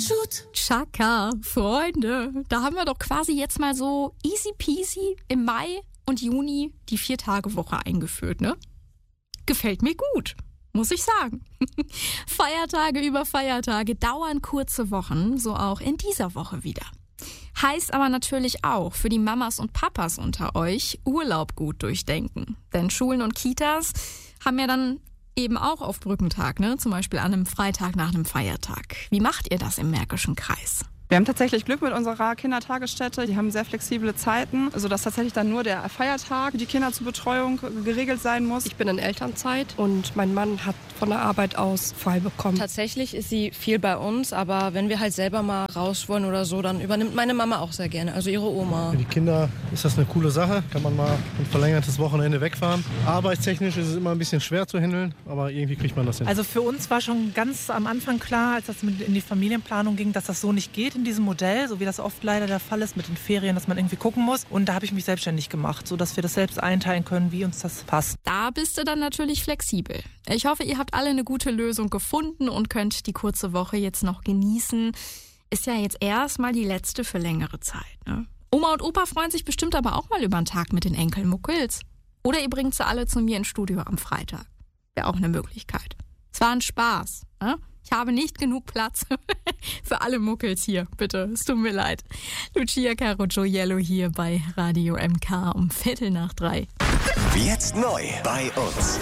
Chaka, Freunde, da haben wir doch quasi jetzt mal so easy peasy im Mai und Juni die 4-Tage-Woche eingeführt, ne? Gefällt mir gut, muss ich sagen. Feiertage über Feiertage dauern kurze Wochen, so auch in dieser Woche wieder. Heißt aber natürlich auch für die Mamas und Papas unter euch Urlaub gut durchdenken. Denn Schulen und Kitas haben ja dann eben auch auf Brückentag, ne? Zum Beispiel an einem Freitag nach einem Feiertag. Wie macht ihr das im Märkischen Kreis? Wir haben tatsächlich Glück mit unserer Kindertagesstätte. Die haben sehr flexible Zeiten, sodass tatsächlich dann nur der Feiertag für die Kinder zur Betreuung geregelt sein muss. Ich bin in Elternzeit und mein Mann hat von der Arbeit aus frei bekommen. Tatsächlich ist sie viel bei uns, aber wenn wir halt selber mal raus wollen oder so, dann übernimmt meine Mama auch sehr gerne, also ihre Oma. Für die Kinder ist das eine coole Sache. Kann man mal ein verlängertes Wochenende wegfahren. Arbeitstechnisch ist es immer ein bisschen schwer zu handeln, aber irgendwie kriegt man das hin. Also für uns war schon ganz am Anfang klar, als das in die Familienplanung ging, dass das so nicht geht in diesem Modell, so wie das oft leider der Fall ist mit den Ferien, dass man irgendwie gucken muss. Und da habe ich mich selbstständig gemacht, sodass wir das selbst einteilen können, wie uns das passt. Da bist du dann natürlich flexibel. Ich hoffe, ihr habt alle eine gute Lösung gefunden und könnt die kurze Woche jetzt noch genießen. Ist ja jetzt erstmal die letzte für längere Zeit, ne? Oma und Opa freuen sich bestimmt aber auch mal über einen Tag mit den Enkelmuckels. Oder ihr bringt sie alle zu mir ins Studio am Freitag. Wäre auch eine Möglichkeit. Es war ein Spaß, ne? Ich habe nicht genug Platz für alle Muckels hier, bitte. Es tut mir leid. Lucia Caro Gioiello hier bei Radio MK um 2:15. Jetzt neu bei uns.